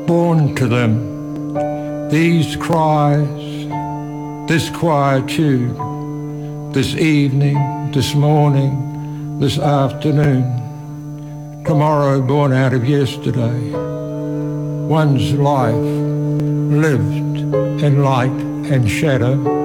born to them. These cries, this quietude, this evening, this morning, this afternoon, tomorrow born out of yesterday, one's life lived in light and shadow,